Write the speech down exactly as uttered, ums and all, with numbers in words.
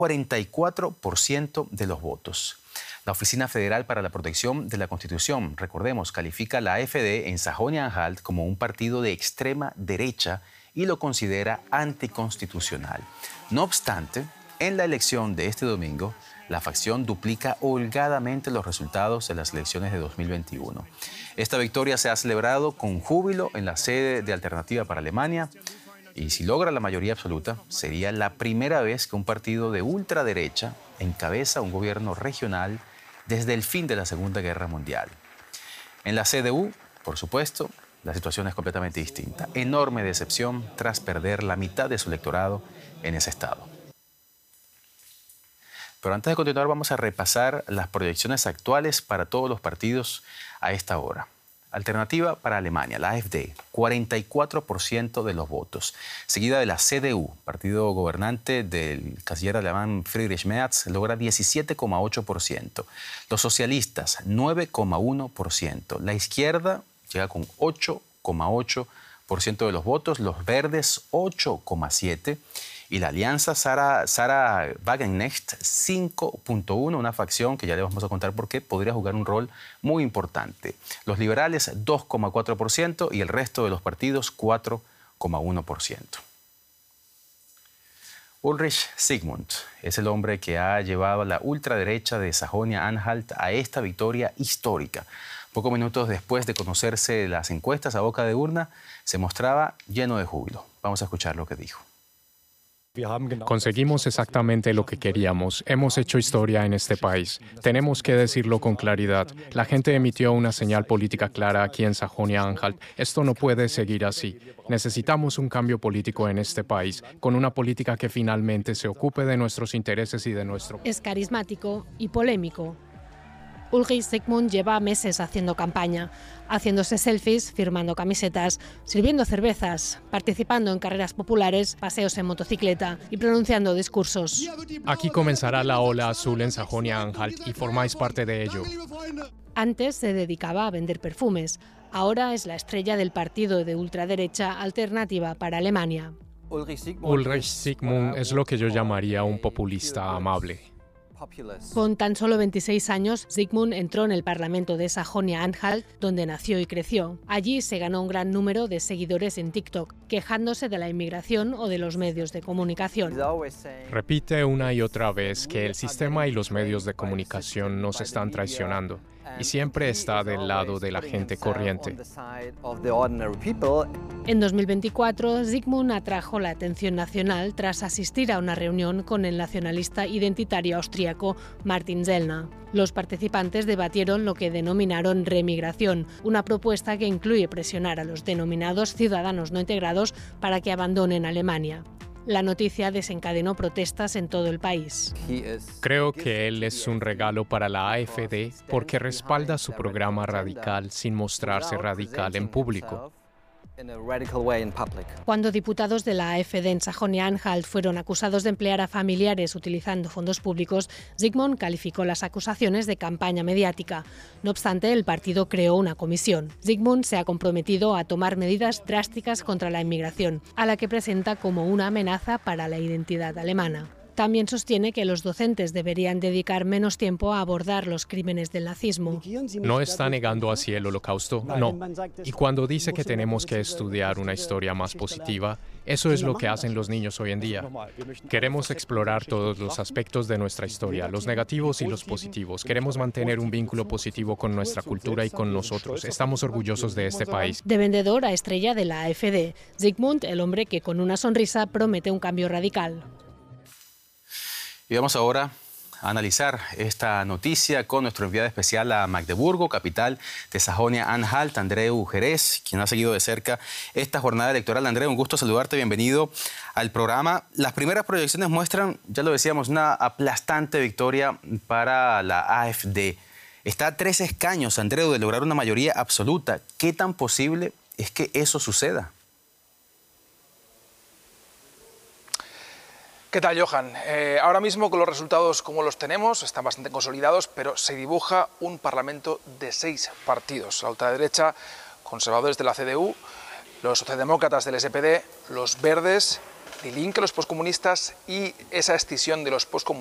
cuarenta y cuatro por ciento de los votos. La Oficina Federal para la Protección de la Constitución, recordemos, califica a la AfD en Sajonia-Anhalt como un partido de extrema derecha y lo considera anticonstitucional. No obstante, en la elección de este domingo, la facción duplica holgadamente los resultados de las elecciones de dos mil veintiuno. Esta victoria se ha celebrado con júbilo en la sede de Alternativa para Alemania y si logra la mayoría absoluta, sería la primera vez que un partido de ultraderecha encabeza un gobierno regional desde el fin de la Segunda Guerra Mundial. En la C D U, por supuesto, la situación es completamente distinta. Enorme decepción tras perder la mitad de su electorado en ese estado. Pero antes de continuar, vamos a repasar las proyecciones actuales para todos los partidos a esta hora. Alternativa para Alemania, la AfD, cuarenta y cuatro por ciento de los votos. Seguida de la C D U, partido gobernante del canciller alemán Friedrich Merz, logra diecisiete coma ocho por ciento. Los socialistas, nueve coma uno por ciento. La izquierda llega con ocho coma ocho por ciento de los votos. Los verdes, ocho coma siete por ciento. Y la alianza Sarah, Sarah Wagenknecht, cinco punto uno, una facción que ya le vamos a contar por qué podría jugar un rol muy importante. Los liberales, dos coma cuatro por ciento y el resto de los partidos, cuatro coma uno por ciento. Ulrich Zygmunt es el hombre que ha llevado a la ultraderecha de Sajonia-Anhalt a esta victoria histórica. Pocos minutos después de conocerse las encuestas a boca de urna, se mostraba lleno de júbilo. Vamos a escuchar lo que dijo. Conseguimos exactamente lo que queríamos. Hemos hecho historia en este país. Tenemos que decirlo con claridad. La gente emitió una señal política clara aquí en Sajonia-Anhalt. Esto no puede seguir así. Necesitamos un cambio político en este país, con una política que finalmente se ocupe de nuestros intereses y de nuestro... Es carismático y polémico. Ulrich Zygmunt lleva meses haciendo campaña, haciéndose selfies, firmando camisetas, sirviendo cervezas, participando en carreras populares, paseos en motocicleta y pronunciando discursos. Aquí comenzará la ola azul en Sajonia-Anhalt y formáis parte de ello. Antes se dedicaba a vender perfumes. Ahora es la estrella del partido de ultraderecha Alternativa para Alemania. Ulrich Zygmunt es lo que yo llamaría un populista amable. Con tan solo veintiséis años, Zygmunt entró en el Parlamento de Sajonia-Anhalt, donde nació y creció. Allí se ganó un gran número de seguidores en TikTok, quejándose de la inmigración o de los medios de comunicación. Repite una y otra vez que el sistema y los medios de comunicación nos están traicionando, y siempre está del lado de la gente corriente. En dos mil veinticuatro, Zygmunt atrajo la atención nacional tras asistir a una reunión con el nacionalista identitario austríaco Martin Sellner. Los participantes debatieron lo que denominaron remigración, una propuesta que incluye presionar a los denominados ciudadanos no integrados para que abandonen Alemania. La noticia desencadenó protestas en todo el país. Creo que él es un regalo para la AfD porque respalda su programa radical sin mostrarse radical en público. Cuando diputados de la AfD en Sajonia-Anhalt fueron acusados de emplear a familiares utilizando fondos públicos, Zygmunt calificó las acusaciones de campaña mediática. No obstante, el partido creó una comisión. Zygmunt se ha comprometido a tomar medidas drásticas contra la inmigración, a la que presenta como una amenaza para la identidad alemana. También sostiene que los docentes deberían dedicar menos tiempo a abordar los crímenes del nazismo. No está negando así el Holocausto, no. Y cuando dice que tenemos que estudiar una historia más positiva, eso es lo que hacen los niños hoy en día. Queremos explorar todos los aspectos de nuestra historia, los negativos y los positivos. Queremos mantener un vínculo positivo con nuestra cultura y con nosotros. Estamos orgullosos de este país. De vendedor a estrella de la AfD, Zygmunt, el hombre que con una sonrisa promete un cambio radical. Y vamos ahora a analizar esta noticia con nuestro enviado especial a Magdeburgo, capital de Sajonia-Anhalt, Andreu Jerez, quien ha seguido de cerca esta jornada electoral. Andreu, un gusto saludarte, bienvenido al programa. Las primeras proyecciones muestran, ya lo decíamos, una aplastante victoria para la AfD. Está a tres escaños, Andreu, de lograr una mayoría absoluta. ¿Qué tan posible es que eso suceda? ¿Qué tal, Johan? Eh, ahora mismo, con los resultados como los tenemos, están bastante consolidados, pero se dibuja un parlamento de seis partidos. La ultraderecha, conservadores de la C D U, los socialdemócratas del S P D, los verdes Die Linke, los poscomunistas, y esa escisión de los poscomunistas